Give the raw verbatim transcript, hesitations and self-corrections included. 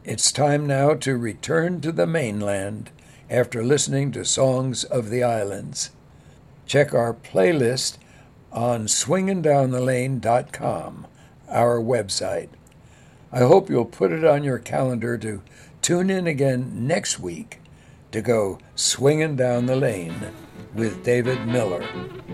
It's time now to return to the mainland after listening to Songs of the Islands. Check our playlist on swingin' down the lane dot com, our website. I hope you'll put it on your calendar to tune in again next week to go swingin' down the lane with David Miller.